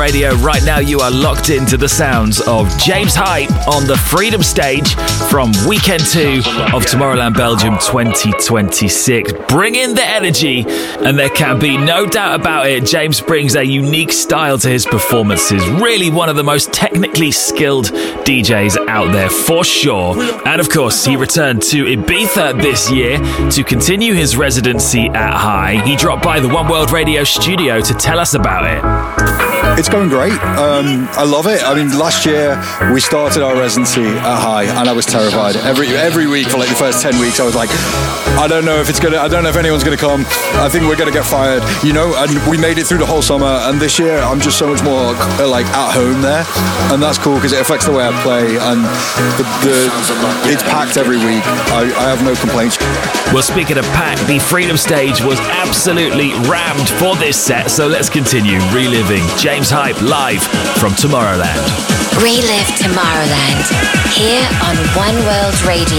Radio. Right now you are locked into the sounds of James Hype on the Freedom Stage from Weekend 2 of Tomorrowland Belgium 2026. Bring in the energy, and there can be no doubt about it. James brings a unique style to his performances. Really one of the most technically skilled DJs out there for sure. And of course, he returned to Ibiza this year to continue his residency at High. He dropped by the One World Radio studio to tell us about it. It's going great. I love it. I mean, last year we started our residency at High, and I was terrified. Every week for like the first 10 weeks, I was like, I don't know if anyone's gonna come. I think we're gonna get fired, you know. And we made it through the whole summer. And this year, I'm just so much more like at home there, and that's cool because it affects the way I play. And it's packed every week. I have no complaints. Well, speaking of packed, the Freedom Stage was absolutely rammed for this set. So let's continue reliving James Hype live from Tomorrowland. Relive Tomorrowland here on One World Radio.